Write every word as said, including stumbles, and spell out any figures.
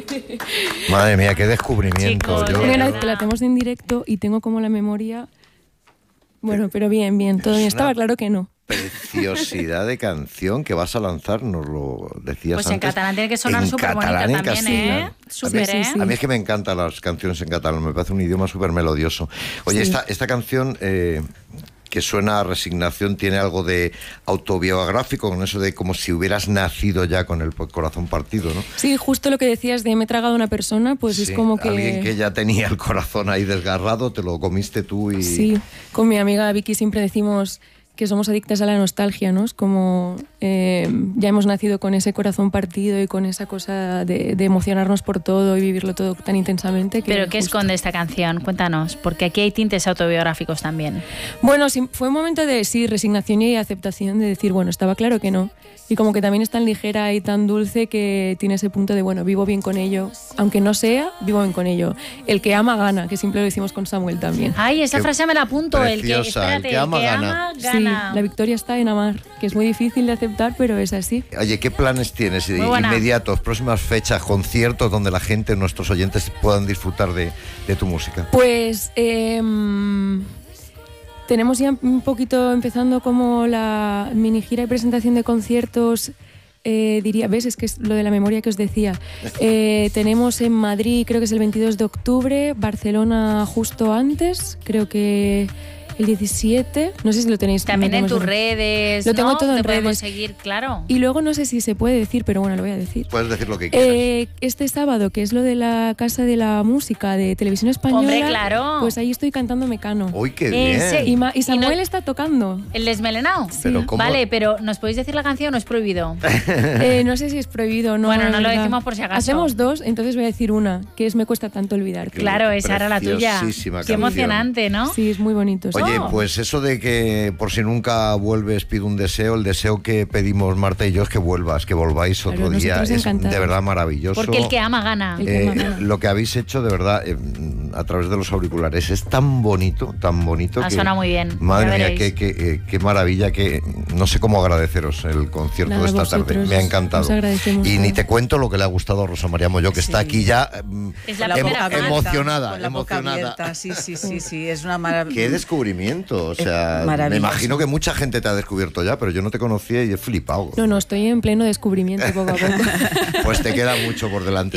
Madre mía, qué descubrimiento. Chicos, Yo, de yo- verdad. Que la tenemos en directo y tengo como la memoria... Bueno, pero bien, bien, todo bien. Es una- Estaba claro que no. Preciosidad de canción que vas a lanzar, nos lo decías Pues en antes. catalán tiene que sonar En súper bonita catalán, en también, ¿eh? castellano. Súper, Sí, sí, ¿eh? sí. A mí es que me encantan las canciones en catalán, me parece un idioma súper melodioso. Oye, Sí. esta, esta canción eh, que suena a resignación tiene algo de autobiográfico, con eso de como si hubieras nacido ya con el corazón partido, ¿no? Sí, justo lo que decías de me he tragado a una persona, pues Sí, es como que... alguien que ya tenía el corazón ahí desgarrado, te lo comiste tú y... Sí, con mi amiga Vicky siempre decimos que somos adictas a la nostalgia, ¿no? Es como eh, ya hemos nacido con ese corazón partido y con esa cosa de, de emocionarnos por todo y vivirlo todo tan intensamente. Que ¿Pero qué justo- esconde esta canción? Cuéntanos, porque aquí hay tintes autobiográficos también. Bueno, sí, fue un momento de sí, resignación y aceptación de decir, bueno, estaba claro que no. Y como que también es tan ligera y tan dulce que tiene ese punto de, bueno, vivo bien con ello. Aunque no sea, vivo bien con ello. El que ama, gana, que siempre lo decimos con Samuel también. Ay, esa Qué frase me la apunto. El que, preciosa, el espérate, que ama, gana. ama, Sí, gana. la victoria está en amar, que es muy difícil de aceptar, pero es así. Oye, ¿qué planes tienes Muy buena. inmediatos, próximas fechas, conciertos donde la gente, nuestros oyentes, puedan disfrutar de, de tu música? Pues em, tenemos ya un poquito empezando como la mini gira y presentación de conciertos. Eh, diría, ves, es que es lo de la memoria que os decía. Eh, tenemos en Madrid, creo que es el veintidós de octubre, Barcelona justo antes, creo que el diecisiete, no sé si lo tenéis. También lo en tenemos tus de- redes, Lo tengo ¿no? todo en Te podemos redes. seguir, claro. Y luego no sé si se puede decir, pero bueno, lo voy a decir. Puedes decir lo que quieras. Eh, este sábado, que es lo de la Casa de la Música de Televisión Española, Hombre, claro. pues ahí estoy cantando Mecano. ¡Uy, qué Eh, bien! sí. Y, Ma- y Samuel no- está tocando. ¿El desmelenado? Pero ¿cómo? Vale, pero ¿nos podéis decir la canción o es prohibido? Eh, no sé si es prohibido o no. Bueno, la no lo verdad. decimos por si acaso. Hacemos dos, entonces voy a decir una, que es Me cuesta tanto olvidarte. Claro, esa era la tuya. Preciosísima Qué canción. emocionante, ¿no? Sí, es muy bonito. sí. Oye, Oh. pues eso de que por si nunca vuelves pido un deseo, el deseo que pedimos Marta y yo es que vuelvas, que volváis otro Claro, día. nosotros Es encantados. de verdad maravilloso. Porque el que ama gana. El que Eh, ama gana. lo que habéis hecho de verdad eh, a través de los auriculares es tan bonito, tan bonito Ha que sonado muy bien, Madre ya mía, veréis. qué, qué, eh, qué maravilla, que no sé cómo agradeceros el concierto Nada, de esta vosotros, tarde. Me ha encantado. os agradecemos Y ni todo. te cuento lo que le ha gustado a Rosa María Molló, que está Sí. aquí ya mm, Es la Con primera boca vez. abierta, emocionada, con la boca emocionada. abierta, sí, sí, sí, sí, es una maravilla. Qué descubrimiento, o Es sea, me maravilloso. imagino que mucha gente te ha descubierto ya, pero yo no te conocía y he flipado. No, no, estoy en pleno descubrimiento poco a poco. Pues te queda mucho por delante.